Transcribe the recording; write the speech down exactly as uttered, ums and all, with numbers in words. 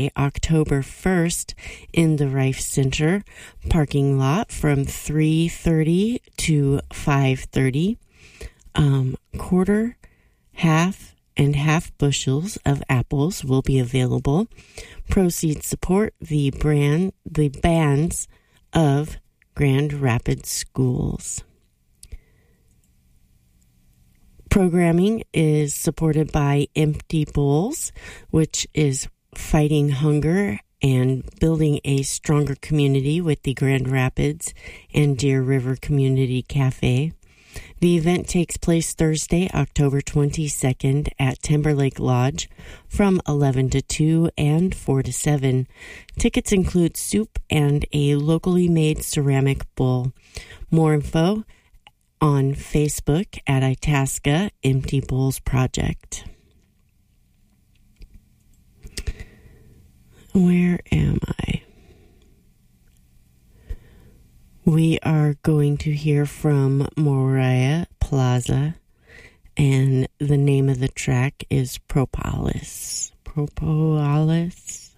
October first in the Rife Center parking lot from three thirty to five thirty. Um, quarter, half, and half bushels of apples will be available. Proceeds support the brand, the bands of Grand Rapids schools. Programming is supported by Empty Bowls, which is fighting hunger and building a stronger community with the Grand Rapids and Deer River Community Cafe. The event takes place Thursday, October twenty-second at Timberlake Lodge from eleven to two and four to seven. Tickets include soup and a locally made ceramic bowl. More info on Facebook at Itasca Empty Bowls Project. Where am I? We are going to hear from Moriah Plaza, and the name of the track is Propolis. Propolis.